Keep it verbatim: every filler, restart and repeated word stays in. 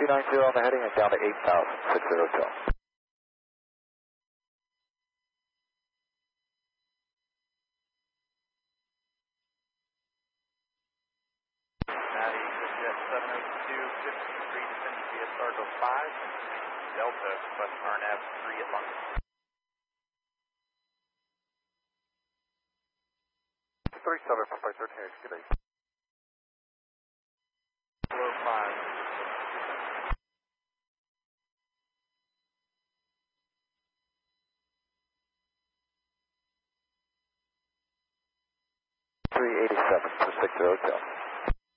three nine zero on the heading and down to eight thousand, six zero hotel. Maddie, Jet seven oh two, fifteen three, descending via Sargo five, Delta, West R N A V three at London. three seven for flight thirteen, good day. Hello, five. three eighty-seven for six zero hotel.